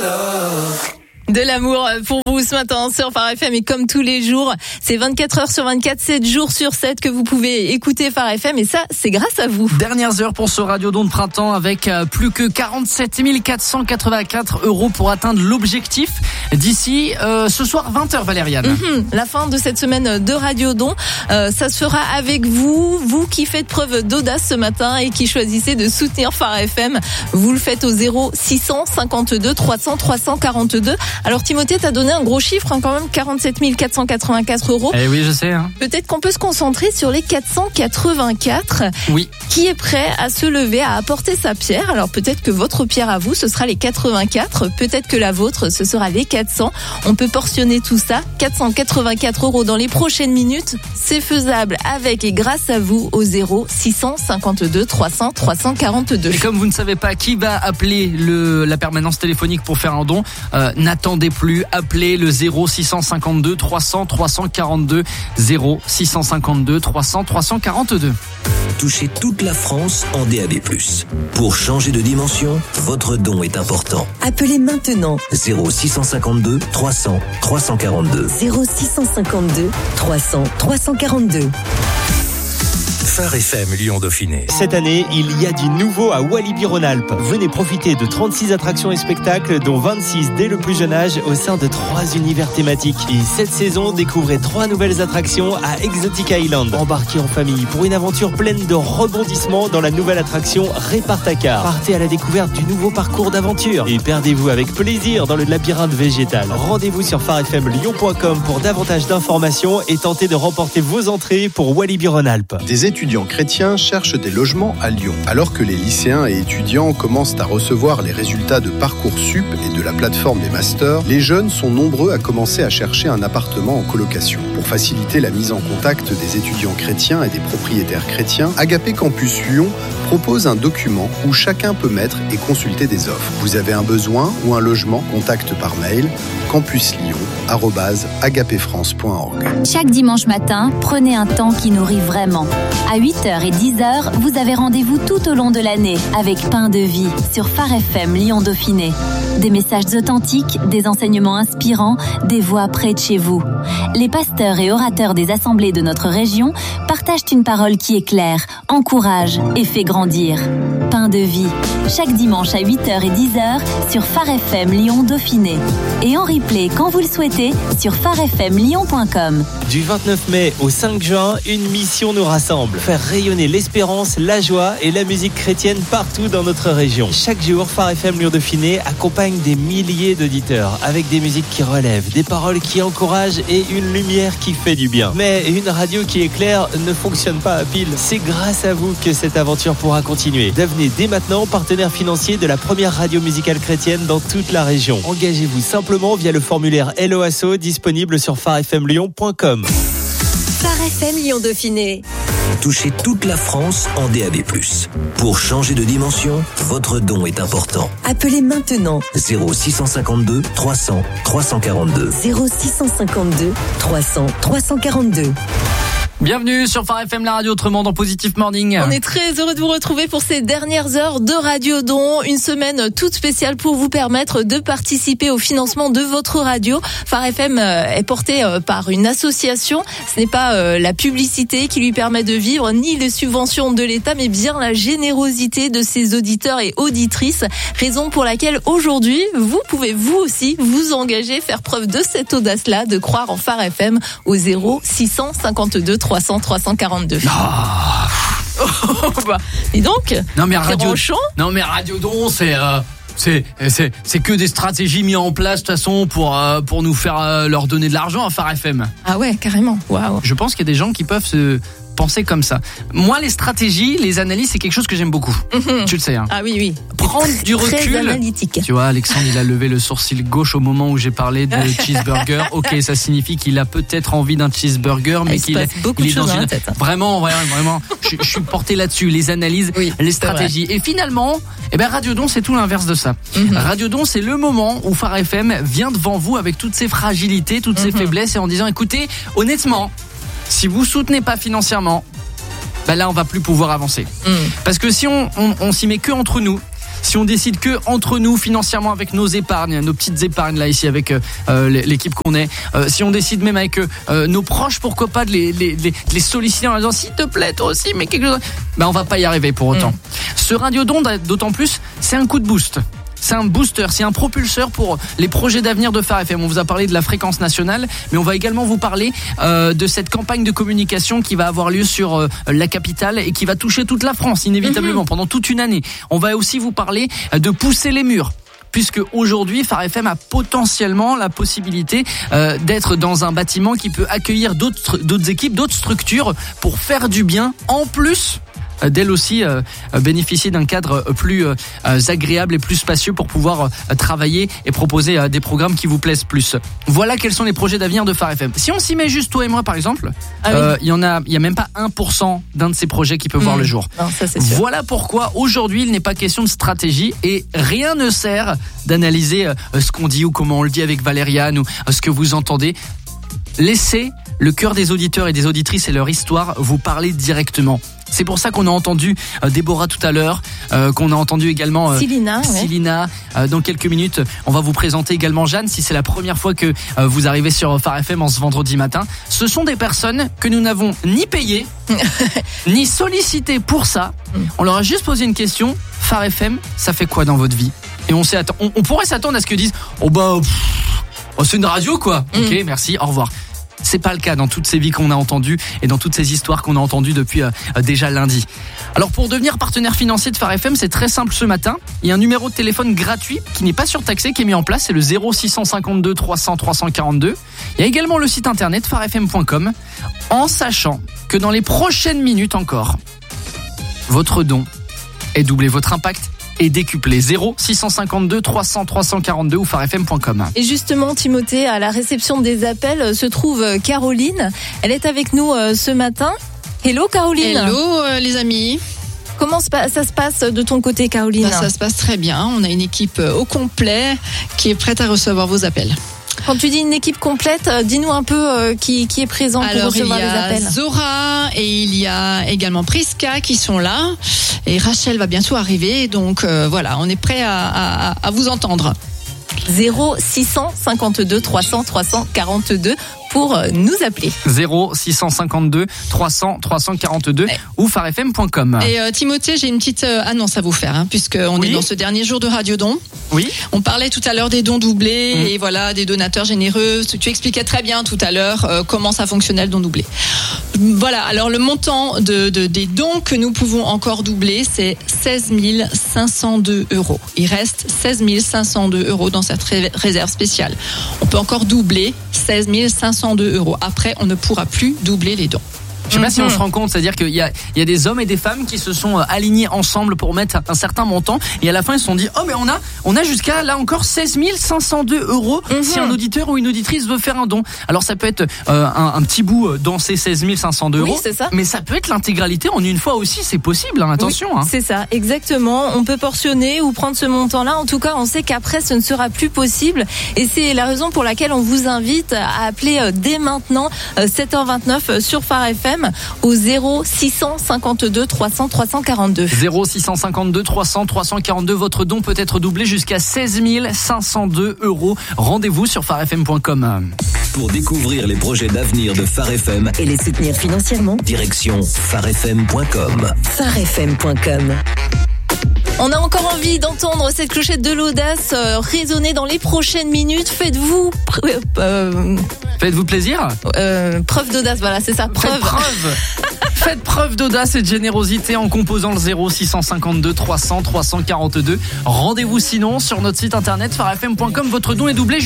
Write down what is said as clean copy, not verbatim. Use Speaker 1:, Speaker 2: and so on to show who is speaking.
Speaker 1: De l'amour pour vous ce matin sur Phare FM, et comme tous les jours, c'est 24 heures sur 24, 7 jours sur 7 que vous pouvez écouter Phare FM, et ça, c'est grâce à vous.
Speaker 2: Dernières heures pour ce Radiodon de printemps avec plus que 47 484 € pour atteindre l'objectif d'ici ce soir 20h, Valériane.
Speaker 1: La fin de cette semaine de Radiodon, ça se fera avec vous qui faites preuve d'audace ce matin et qui choisissez de soutenir Phare FM. Vous le faites au 0652 300 342. Alors Timothée, t'as donné un gros chiffre, quand même, 47 484 €.
Speaker 2: Eh oui, je sais.
Speaker 1: Peut-être qu'on peut se concentrer sur les 484.
Speaker 2: Oui.
Speaker 1: Qui est prêt à se lever, à apporter sa pierre? Alors peut-être que votre pierre à vous, ce sera les 84. Peut-être que la vôtre, ce sera les 400. On peut portionner tout ça. 484 € dans les prochaines minutes. C'est faisable avec et grâce à vous au 0652 300 342.
Speaker 2: Et comme vous ne savez pas qui va appeler la permanence téléphonique pour faire un don, n'attendez plus, appelez le 0652 300 342, 0652 300 342.
Speaker 3: Touchez toute la France en DAB+. Pour changer de dimension, votre don est important.
Speaker 4: Appelez maintenant
Speaker 3: 0652 300 342.
Speaker 4: 0652 300 342.
Speaker 3: Phare FM Lyon-Dauphiné.
Speaker 5: Cette année, il y a du nouveau à Walibi-Rhône-Alpes. Venez profiter de 36 attractions et spectacles, dont 26 dès le plus jeune âge, au sein de 3 univers thématiques. Et cette saison, découvrez 3 nouvelles attractions à Exotic Island. Embarquez en famille pour une aventure pleine de rebondissements dans la nouvelle attraction Répartacar. Partez à la découverte du nouveau parcours d'aventure et perdez-vous avec plaisir dans le labyrinthe végétal. Rendez-vous sur pharefmlyon.com pour davantage d'informations et tentez de remporter vos entrées pour Walibi-Rhône-Alpes.
Speaker 6: Des étudiants chrétiens cherchent des logements à Lyon. Alors que les lycéens et étudiants commencent à recevoir les résultats de Parcoursup et de la plateforme des masters, les jeunes sont nombreux à commencer à chercher un appartement en colocation. Pour faciliter la mise en contact des étudiants chrétiens et des propriétaires chrétiens, Agapé Campus Lyon propose un document où chacun peut mettre et consulter des offres. Vous avez un besoin ou un logement, contacte par mail campuslyon@agapefrance.org.
Speaker 7: Chaque dimanche matin, prenez un temps qui nourrit vraiment. À 8h et 10h, vous avez rendez-vous tout au long de l'année avec Pain de Vie sur Phare FM Lyon-Dauphiné. Des messages authentiques, des enseignements inspirants, des voix près de chez vous. Les pasteurs et orateurs des assemblées de notre région partagent une parole qui éclaire, encourage et fait grandir. Pain de Vie, chaque dimanche à 8h et 10h sur Phare FM Lyon-Dauphiné. Et en replay quand vous le souhaitez sur pharefmlyon.com.
Speaker 5: Du 29 mai au 5 juin, une mission nous rassemble. Faire rayonner l'espérance, la joie et la musique chrétienne partout dans notre région. Chaque jour, Phare FM Lyon-Dauphiné accompagne des milliers d'auditeurs avec des musiques qui relèvent, des paroles qui encouragent et une lumière qui fait du bien. Mais une radio qui éclaire ne fonctionne pas à pile. C'est grâce à vous que cette aventure pourra continuer. Devenez dès maintenant partenaire financier de la première radio musicale chrétienne dans toute la région. Engagez-vous simplement via le formulaire LOASO disponible sur pharefmlyon.com.
Speaker 4: Phare FM Lyon-Dauphiné.
Speaker 3: Touchez toute la France en DAB+. Pour changer de dimension, votre don est important.
Speaker 4: Appelez maintenant
Speaker 3: 0652 300 342.
Speaker 4: 0652 300 342.
Speaker 2: Bienvenue sur Phare FM, la radio autrement dans Positive Morning.
Speaker 1: On est très heureux de vous retrouver pour ces dernières heures de Radiodon. Une semaine toute spéciale pour vous permettre de participer au financement de votre radio. Phare FM est porté par une association. Ce n'est pas la publicité qui lui permet de vivre, ni les subventions de l'État, mais bien la générosité de ses auditeurs et auditrices. Raison pour laquelle aujourd'hui, vous pouvez vous aussi vous engager, faire preuve de cette audace-là, de croire en Phare FM au 0652 300 342. Et donc,
Speaker 2: non mais Radiodon, c'est que des stratégies mises en place de toute façon pour nous faire leur donner de l'argent à Phare FM.
Speaker 1: Ah ouais, carrément. Waouh.
Speaker 2: Je pense qu'il y a des gens qui peuvent se penser comme ça. Moi, les stratégies, les analyses, c'est quelque chose que j'aime beaucoup. Tu le sais. Hein.
Speaker 1: Ah oui.
Speaker 2: Prendre du recul.
Speaker 1: Très analytique.
Speaker 2: Tu vois, Alexandre, il a levé le sourcil gauche au moment où j'ai parlé de cheeseburger. Ok, ça signifie qu'il a peut-être envie d'un cheeseburger, mais qu'il est dans une tête. Vraiment. Je suis porté là-dessus. Les analyses, les stratégies. Et finalement, Radiodon, c'est tout l'inverse de ça. Radiodon, c'est le moment où Phare FM vient devant vous avec toutes ses fragilités, toutes ses faiblesses et en disant, écoutez, honnêtement, si vous soutenez pas financièrement, là on va plus pouvoir avancer. Parce que si on s'y met que entre nous, Si on décide que entre nous, financièrement, avec nos épargnes, nos petites épargnes là ici avec l'équipe qu'on est, si on décide même avec nos proches, pourquoi pas de les solliciter en disant s'il te plaît toi aussi, mais quelque chose, on va pas y arriver pour autant. Ce radiodon, d'autant plus, c'est un coup de boost. C'est un booster, c'est un propulseur pour les projets d'avenir de Phare FM. On vous a parlé de la fréquence nationale, mais on va également vous parler de cette campagne de communication qui va avoir lieu sur la capitale et qui va toucher toute la France, inévitablement, pendant toute une année. On va aussi vous parler de pousser les murs. Puisque aujourd'hui, Phare FM a potentiellement la possibilité d'être dans un bâtiment qui peut accueillir d'autres équipes, d'autres structures pour faire du bien, en plus d'elle aussi bénéficier d'un cadre plus agréable et plus spacieux pour pouvoir travailler et proposer des programmes qui vous plaisent plus. Voilà quels sont les projets d'avenir de Phare FM. Si on s'y met juste toi et moi par exemple, il y a même pas 1% d'un de ces projets qui peut voir le jour.
Speaker 1: Non, ça, c'est sûr.
Speaker 2: Voilà pourquoi aujourd'hui il n'est pas question de stratégie et rien ne sert d'analyser ce qu'on dit ou comment on le dit avec Valériane ou ce que vous entendez. Laissez le cœur des auditeurs et des auditrices et leur histoire vous parler directement. C'est pour ça qu'on a entendu Déborah tout à l'heure, qu'on a entendu également Célina. Dans quelques minutes, on va vous présenter également Jeanne, si c'est la première fois que vous arrivez sur Phare FM en ce vendredi matin. Ce sont des personnes que nous n'avons ni payées, ni sollicitées pour ça. On leur a juste posé une question. Phare FM, ça fait quoi dans votre vie? Et on pourrait s'attendre à ce qu'ils disent c'est une radio quoi. Ok, merci, au revoir. C'est pas le cas dans toutes ces vies qu'on a entendues et dans toutes ces histoires qu'on a entendues depuis déjà lundi. Alors pour devenir partenaire financier de Phare FM, c'est très simple ce matin. Il y a un numéro de téléphone gratuit qui n'est pas surtaxé qui est mis en place, c'est le 0652 300 342. Il y a également le site internet pharefm.com, en sachant que dans les prochaines minutes encore, votre don est doublé, votre impact et décuplé. 0652 300 342 ou pharefm.com.
Speaker 1: Et justement, Timothée, à la réception des appels se trouve Caroline. Elle est avec nous ce matin. Hello Caroline.
Speaker 8: Hello les amis.
Speaker 1: Comment ça se passe de ton côté, Caroline?
Speaker 8: Ça se passe très bien. On a une équipe au complet qui est prête à recevoir vos appels.
Speaker 1: Quand tu dis une équipe complète, dis-nous un peu qui est présent pour recevoir les appels.
Speaker 8: Il y a Zora et il y a également Priska qui sont là. Et Rachel va bientôt arriver. Donc voilà, on est prêt à vous entendre.
Speaker 1: 0652 300 342 pour nous appeler.
Speaker 2: 0652 300 342 ou pharefm.com.
Speaker 8: Et Timothée, j'ai une petite annonce à vous faire, puisqu'on est dans ce dernier jour de Radiodon.
Speaker 2: Oui.
Speaker 8: On parlait tout à l'heure des dons doublés et voilà, des donateurs généreux. Tu expliquais très bien tout à l'heure comment ça fonctionnait le don doublé. Voilà, alors le montant des dons que nous pouvons encore doubler, c'est 16 502 €. Il reste 16 502 € dans cette réserve spéciale. On peut encore doubler 16 502 €. Après, on ne pourra plus doubler les dons.
Speaker 2: Je sais pas si on se rend compte, c'est-à-dire qu'il y a des hommes et des femmes qui se sont alignés ensemble pour mettre un certain montant et à la fin ils se sont dit mais on a jusqu'à là encore 16 502 € si un auditeur ou une auditrice veut faire un don. Alors ça peut être un petit bout dans ces 16 502 €,
Speaker 1: oui, c'est ça.
Speaker 2: Mais ça peut être l'intégralité en une fois aussi, c'est possible, attention.
Speaker 1: Oui, c'est ça, exactement. On peut portionner ou prendre ce montant-là. En tout cas, on sait qu'après ce ne sera plus possible et c'est la raison pour laquelle on vous invite à appeler dès maintenant 7h29 sur Phare FM au 0652 300 342.
Speaker 2: 0652 300 342. Votre don peut être doublé jusqu'à 16 502 €. Rendez-vous sur pharefm.com.
Speaker 3: Pour découvrir les projets d'avenir de Phare FM
Speaker 4: et les soutenir financièrement,
Speaker 3: direction pharefm.com.
Speaker 4: pharefm.com.
Speaker 1: On a encore envie d'entendre cette clochette de l'audace résonner dans les prochaines minutes. Faites-vous
Speaker 2: plaisir.
Speaker 1: Preuve d'audace, voilà, c'est ça.
Speaker 2: Faites preuve d'audace et de générosité en composant le 0652 300 342. Rendez-vous sinon sur notre site internet pharefm.com. Votre don est doublé